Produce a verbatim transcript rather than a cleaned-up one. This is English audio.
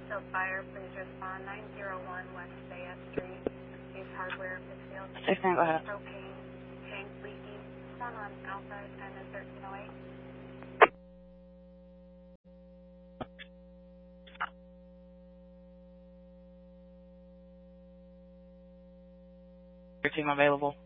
Field Fire, please respond. nine oh one West Fayette Street. Ace Hardware, Pittsfield. six nine, go ahead. Propane tank leaking. One on Alpha, time is thirteen oh eight. Your team available.